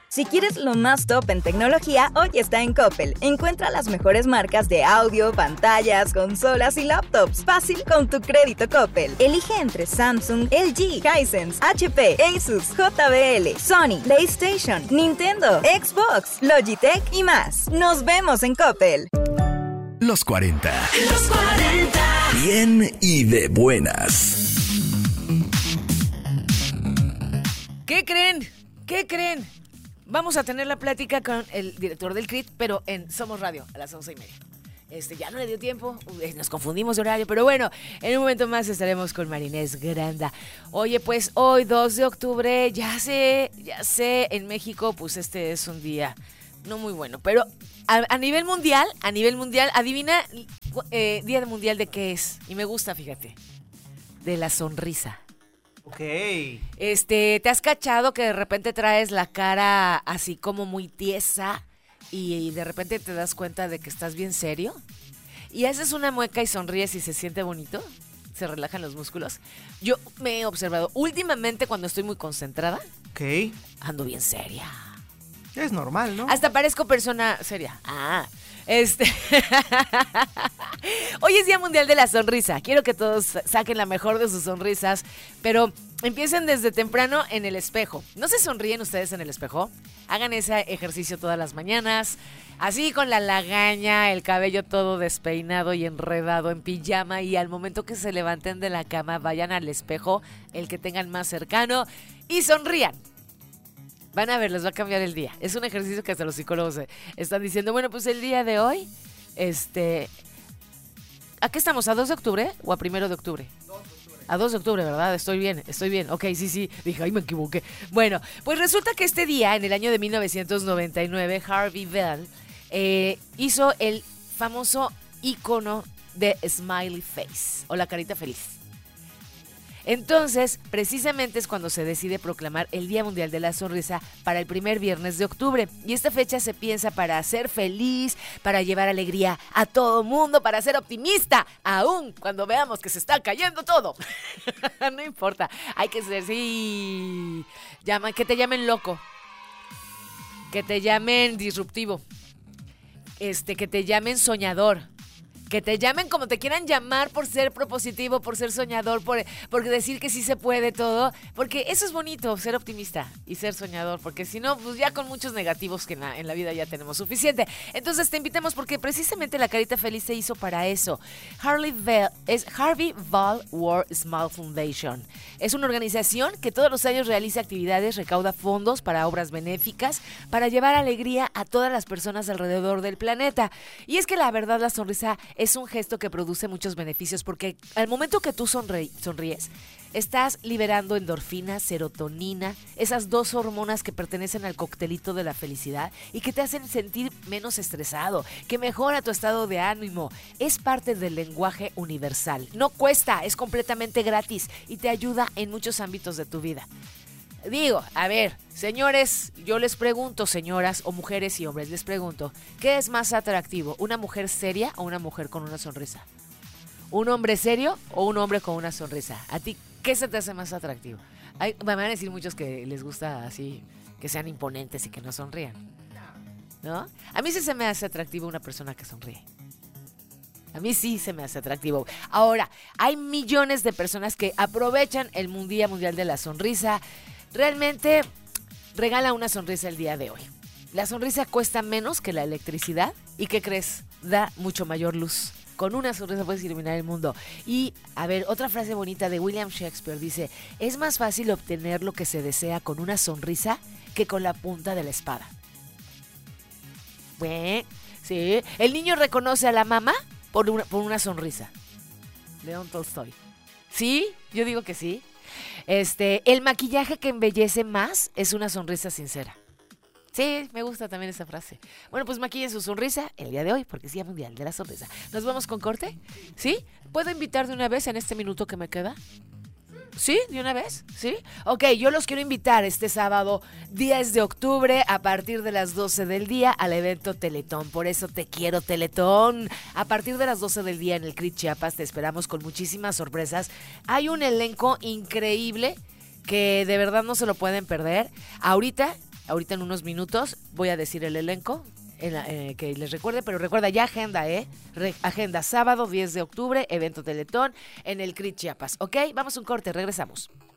Si quieres lo más top en tecnología, hoy está en Coppel. Encuentra las mejores marcas de audio, pantallas, consolas y laptops. Fácil con tu crédito Coppel. Elige entre Samsung, LG, Hisense, HP, Asus, JBL, Sony, PlayStation, Nintendo, Xbox, Logitech y más. Nos vemos en Coppel. Los 40. Los 40. Bien y de buenas. ¿Qué creen? ¿Qué creen? Vamos a tener la plática con el director del CRIT, pero en Somos Radio, a las 11:30. Ya no le dio tiempo, nos confundimos de horario, pero bueno, en un momento más estaremos con Marinés Granda. Oye, pues hoy, 2 de octubre, ya sé, en México, pues este es un día no muy bueno, pero a nivel mundial, adivina, Día Mundial de qué es, y me gusta, fíjate, de la sonrisa. Ok. ¿Te has cachado que de repente traes la cara así como muy tiesa y de repente te das cuenta de que estás bien serio? Y haces una mueca y sonríes y se siente bonito, se relajan los músculos. Yo me he observado últimamente cuando estoy muy concentrada. Ok. Ando bien seria. Es normal, ¿no? Hasta parezco persona seria. Hoy es Día Mundial de la Sonrisa. Quiero que todos saquen la mejor de sus sonrisas, pero empiecen desde temprano en el espejo. ¿No se sonríen ustedes en el espejo? Hagan ese ejercicio todas las mañanas, así con la lagaña, el cabello todo despeinado y enredado en pijama, y al momento que se levanten de la cama, vayan al espejo, el que tengan más cercano, y sonrían. Van a ver, les va a cambiar el día. Es un ejercicio que hasta los psicólogos están diciendo. Bueno, pues el día de hoy, ¿a qué estamos? ¿A 2 de octubre o a 1 de octubre? 2 de octubre. A 2 de octubre, ¿verdad? Estoy bien. Ok, sí. Dije, ay, me equivoqué. Bueno, pues resulta que este día, en el año de 1999, Harvey Bell hizo el famoso ícono de Smiley Face, o la carita feliz. Entonces, precisamente es cuando se decide proclamar el Día Mundial de la Sonrisa para el primer viernes de octubre. Y esta fecha se piensa para ser feliz, para llevar alegría a todo mundo, para ser optimista, aún cuando veamos que se está cayendo todo. No importa, hay que ser, sí. Que te llamen loco, que te llamen disruptivo, que te llamen soñador. Que te llamen como te quieran llamar, por ser propositivo, por ser soñador, por decir que sí se puede todo. Porque eso es bonito, ser optimista y ser soñador. Porque si no, pues ya con muchos negativos que en la vida ya tenemos suficiente. Entonces te invitamos porque precisamente la carita feliz se hizo para eso. Harvey Bell World Smile Foundation. Es una organización que todos los años realiza actividades, recauda fondos para obras benéficas, para llevar alegría a todas las personas alrededor del planeta. Y es que la verdad, la sonrisa es un gesto que produce muchos beneficios, porque al momento que tú sonríes, estás liberando endorfina, serotonina, esas dos hormonas que pertenecen al coctelito de la felicidad y que te hacen sentir menos estresado, que mejora tu estado de ánimo. Es parte del lenguaje universal. No cuesta, es completamente gratis y te ayuda en muchos ámbitos de tu vida. Digo, a ver, señores, yo les pregunto, señoras o mujeres y hombres, les pregunto, ¿qué es más atractivo? ¿Una mujer seria o una mujer con una sonrisa? ¿Un hombre serio o un hombre con una sonrisa? ¿A ti qué se te hace más atractivo? Me van a decir muchos que les gusta así, que sean imponentes y que no sonrían, ¿no? A mí sí se me hace atractivo una persona que sonríe. A mí sí se me hace atractivo. Ahora, hay millones de personas que aprovechan el Día Mundial de la Sonrisa. Realmente regala una sonrisa el día de hoy. La sonrisa cuesta menos que la electricidad. ¿Y qué crees? Da mucho mayor luz. Con una sonrisa puedes iluminar el mundo. Y, a ver, otra frase bonita de William Shakespeare dice: es más fácil obtener lo que se desea con una sonrisa que con la punta de la espada. Bueno, sí. El niño reconoce a la mamá por una sonrisa. León Tolstoy. ¿Sí? Yo digo que sí. El maquillaje que embellece más es una sonrisa sincera. Sí, me gusta también esa frase. Bueno, pues maquillen su sonrisa el día de hoy, porque es Día Mundial de la Sonrisa. ¿Nos vamos con corte? ¿Sí? ¿Puedo invitar de una vez en este minuto que me queda? ¿Sí? ¿De una vez? ¿Sí? Ok, yo los quiero invitar este sábado 10 de octubre a partir de las 12 del día al evento Teletón. Por eso te quiero, Teletón. A partir de las 12 del día en el CRIT Chiapas te esperamos con muchísimas sorpresas. Hay un elenco increíble que de verdad no se lo pueden perder. Ahorita Ahorita en unos minutos voy a decir el elenco que les recuerde, pero recuerda ya agenda, agenda sábado 10 de octubre, evento Teletón en el CRIT Chiapas, ¿ok? Vamos a un corte, regresamos.